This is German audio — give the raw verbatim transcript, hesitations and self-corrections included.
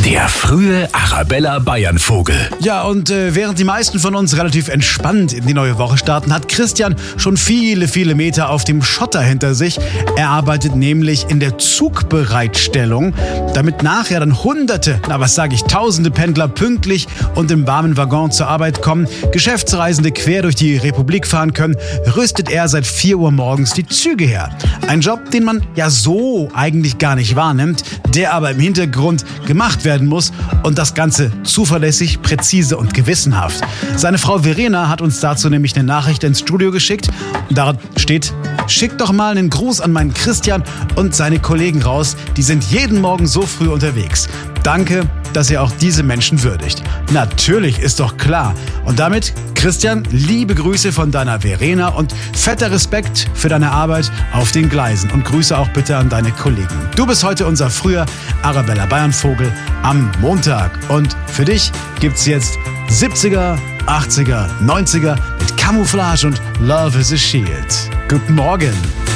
Der frühe Arabella Bayern-Vogel. Ja, und äh, während die meisten von uns relativ entspannt in die neue Woche starten, hat Christian schon viele, viele Meter auf dem Schotter hinter sich. Er arbeitet nämlich in der Zugbereitstellung, damit nachher dann Hunderte, na was sage ich, Tausende Pendler pünktlich und im warmen Waggon zur Arbeit kommen, Geschäftsreisende quer durch die Republik fahren können, rüstet er seit vier Uhr morgens die Züge her. Ein Job, den man ja so eigentlich gar nicht wahrnimmt, der aber im Hintergrund gemacht werden muss und das Ganze zuverlässig, präzise und gewissenhaft. Seine Frau Verena hat uns dazu nämlich eine Nachricht ins Studio geschickt. Darin steht: Schickt doch mal einen Gruß an meinen Christian und seine Kollegen raus. Die sind jeden Morgen so früh unterwegs. Danke, dass ihr auch diese Menschen würdigt. Natürlich, ist doch klar. Und damit, Christian, liebe Grüße von deiner Verena und fetter Respekt für deine Arbeit auf den Gleisen. Und Grüße auch bitte an deine Kollegen. Du bist heute unser früher Arabella Bayern-Vogel am Montag. Und für dich gibt's jetzt siebziger, achtziger, neunziger mit Camouflage und Love is a Shield. Guten Morgen.